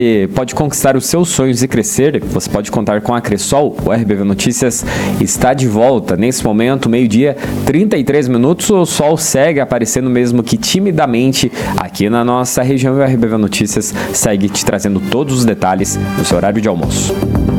pode conquistar os seus sonhos e crescer, você pode contar com a Cressol. O RBV Notícias está de volta. Nesse momento, 12h33, o sol segue aparecendo mesmo que timidamente aqui na nossa região, e o RBV Notícias segue te trazendo todos os detalhes no seu horário de almoço.